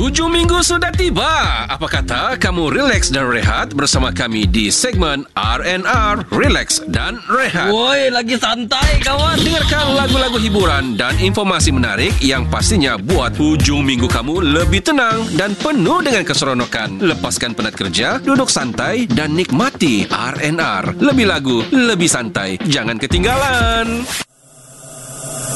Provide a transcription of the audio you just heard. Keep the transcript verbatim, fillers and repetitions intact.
Hujung minggu sudah tiba. Apa kata kamu relax dan rehat bersama kami di segmen R and R, Relax dan Rehat. Woi, lagi santai kawan. Dengarkan lagu-lagu hiburan dan informasi menarik yang pastinya buat hujung minggu kamu lebih tenang dan penuh dengan keseronokan. Lepaskan penat kerja, duduk santai dan nikmati R and R. Lebih lagu, lebih santai. Jangan ketinggalan.